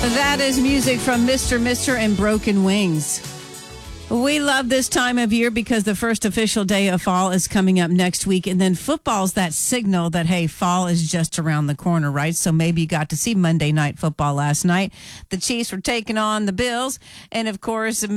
That is music from Mr. and Broken Wings. We love this time of year because the first official day of fall is coming up next week. And then football's that signal that, hey, fall is just around the corner, right? So maybe you got to see Monday Night Football last night. The Chiefs were taking on the Bills. And, of course,